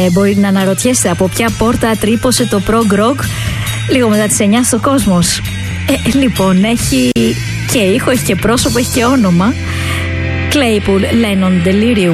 Μπορεί να αναρωτιέστε από ποια πόρτα τρύπωσε το prog rock λίγο μετά τις 9 στο Κόσμος. Λοιπόν, έχει και ήχο, έχει και πρόσωπο, έχει και όνομα. Claypool, Lennon, Delirium.